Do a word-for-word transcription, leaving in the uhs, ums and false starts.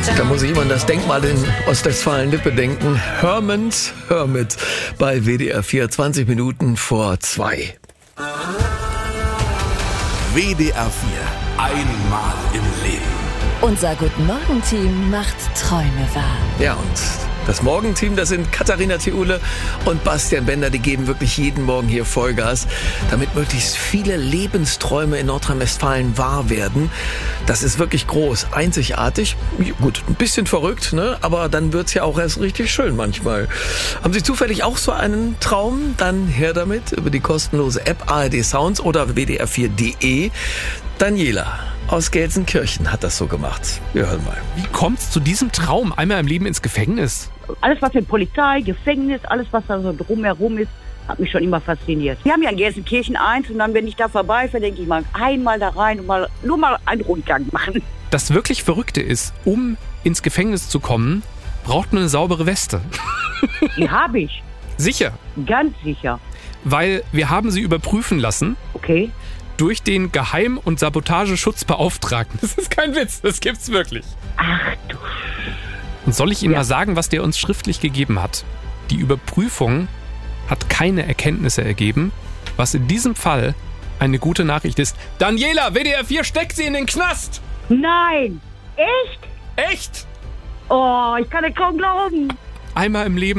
Da muss ich immer an das Denkmal in Ostwestfalen-Lippe denken. Hermans Hermit bei W D R vier, zwanzig Minuten vor zwei. W D R vier, einmal im Leben. Unser Guten-Morgen-Team macht Träume wahr. Ja, und das Morgenteam, das sind Katharina Theule und Bastian Bender, die geben wirklich jeden Morgen hier Vollgas, damit möglichst viele Lebensträume in Nordrhein-Westfalen wahr werden. Das ist wirklich groß, einzigartig, gut, ein bisschen verrückt, ne? Aber dann wird's ja auch erst richtig schön manchmal. Haben Sie zufällig auch so einen Traum? Dann her damit über die kostenlose App A R D Sounds oder W D R vier punkt de. Daniela aus Gelsenkirchen hat das so gemacht. Wir hören mal. Wie kommt's zu diesem Traum, einmal im Leben ins Gefängnis? Alles, was mit Polizei, Gefängnis, alles, was da so drumherum ist, hat mich schon immer fasziniert. Wir haben ja in Gelsenkirchen eins und dann, wenn ich da vorbeifahre, denke ich mal, einmal da rein und mal, nur mal einen Rundgang machen. Das wirklich Verrückte ist, um ins Gefängnis zu kommen, braucht man eine saubere Weste. Die habe ich. Sicher. Ganz sicher. Weil wir haben sie überprüfen lassen. Okay. Durch den Geheim- und Sabotageschutzbeauftragten. Das ist kein Witz, das gibt's wirklich. Ach du. Und soll ich Ihnen Ja. mal sagen, was der uns schriftlich gegeben hat? Die Überprüfung hat keine Erkenntnisse ergeben, was in diesem Fall eine gute Nachricht ist. Daniela, W D R vier steckt sie in den Knast! Nein! Echt? Echt? Oh, ich kann es kaum glauben. Einmal im Leben